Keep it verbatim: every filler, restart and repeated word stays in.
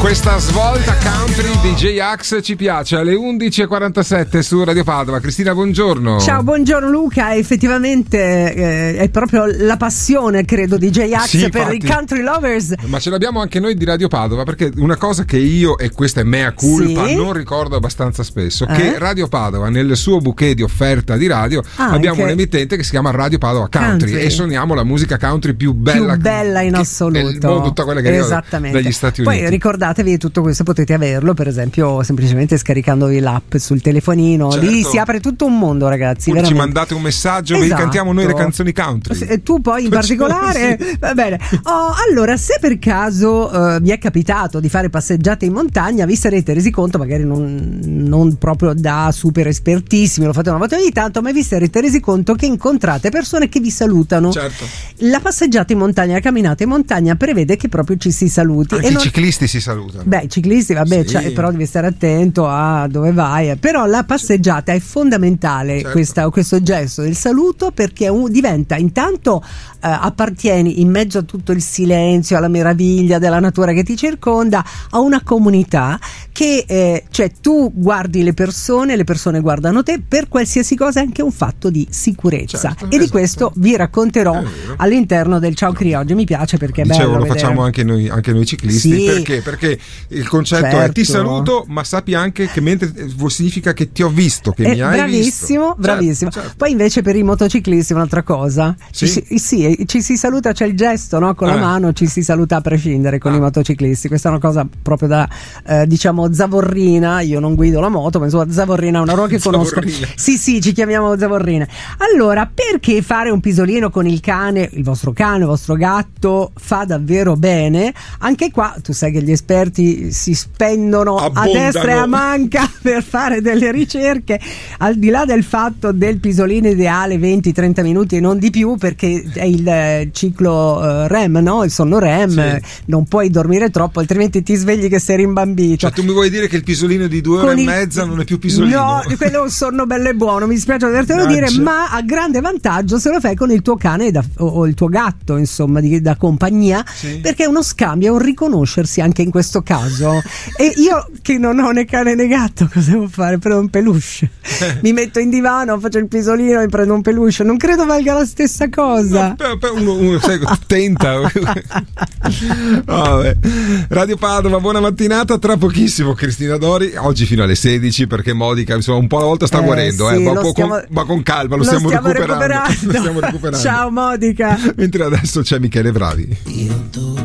Questa svolta country di J-Ax ci piace. Alle undici e quarantasette su Radio Padova. Cristina, buongiorno. Ciao, buongiorno Luca. Effettivamente eh, è proprio la passione, credo, di J-Ax sì, per infatti, i country lovers. Ma ce l'abbiamo anche noi di Radio Padova, perché una cosa che io, e questa è mea culpa, sì? non ricordo abbastanza spesso, eh? che Radio Padova nel suo bouquet di offerta di radio ah, abbiamo anche... un emittente che si chiama Radio Padova Country, country. E suoniamo la musica country più bella, più bella in assoluto del mondo, tutta quella che arriva dagli Stati Uniti. Poi ricordatevi, tutto questo potete averlo per esempio semplicemente scaricandovi l'app sul telefonino, certo. Lì si apre tutto un mondo, ragazzi. Poi veramente. Ci mandate un messaggio, esatto. Vi cantiamo noi le canzoni country e tu poi in particolare sì. Va bene. Oh, allora, se per caso uh, vi è capitato di fare passeggiate in montagna, vi sarete resi conto, magari non, non proprio da super espertissimi, lo fate una volta ogni tanto, ma vi sarete resi conto che incontrate persone che vi salutano. Certo. La passeggiata in montagna, la camminata in montagna prevede che proprio ci si saluti. Anche e i non... ciclisti si salutano. Beh, i ciclisti, vabbè, sì. Cioè, però devi stare attento a dove vai. Però la passeggiata è fondamentale, certo. questa, questo gesto del saluto, perché un, diventa intanto eh, appartieni in mezzo a tutto il silenzio, alla meraviglia della natura che ti circonda, a una comunità che eh, cioè tu guardi le persone, le persone guardano te, per qualsiasi cosa è anche un fatto di sicurezza. Certo, e esatto. Di questo vi racconterò all'interno del Ciao Cri oggi. Mi piace perché è Dicevo, bello lo vedere. facciamo anche noi, anche noi ciclisti. Sì. Perché? Perché il concetto certo. è ti saluto, ma sappi anche che mentre significa che ti ho visto, che eh, mi hai bravissimo, visto. Bravissimo, certo, certo. Poi invece per i motociclisti un'altra cosa. Sì? Ci, sì, ci si saluta, c'è il gesto, no? Con ah. la mano ci si saluta a prescindere con ah. i motociclisti. Questa è una cosa proprio da eh, diciamo zavorrina. Io non guido la moto, ma insomma zavorrina è una roba che conosco. Sì, sì, ci chiamiamo zavorrine. Allora, perché fare un pisolino con il cane, il vostro cane, il vostro gatto, fa davvero bene? Anche qua tu sai che gli esperti si spendono Abbondano. a destra e a manca per fare delle ricerche, al di là del fatto del pisolino ideale venti trenta minuti e non di più, perché è il eh, ciclo uh, R E M, no? Il sonno R E M, sì. Non puoi dormire troppo, altrimenti ti svegli che sei rimbambito. Cioè tu mi vuoi dire che il pisolino di due ore con e il... mezza non è più pisolino? No, quello è un sonno bello e buono, mi spiace dovertelo dire, ma a grande vantaggio se lo fai con il tuo cane da, o, o il tuo gatto, insomma, di, da compagnia, sì. Perché è uno scambio, è un riconoscersi anche in questo caso. E io che non ho né cane né gatto, cosa devo fare? Prendo un peluche, mi metto in divano, faccio il pisolino e prendo un peluche. Non credo valga la stessa cosa. No, per, per uno, uno sai, tenta. Vabbè. Radio Padova, buona mattinata. Tra pochissimo Cristina Dori, oggi fino alle sedici, perché Modica insomma un po' alla volta sta eh, guarendo, sì, eh, ma, stiamo, con, ma con calma, lo, lo stiamo, stiamo recuperando. recuperando. Lo stiamo recuperando. Ciao Modica. Mentre adesso c'è Michele Bravi. Io